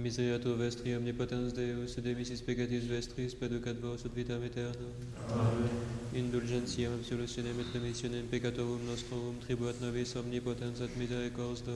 Misereatur vestri omnipotens Deus, de misis peccatis vestris, peducat vos ut vitam aeternam. Amen. Indulgentiam absolutionem et remissionem peccatorum nostrorum, tribuat nobis omnipotens et misericordes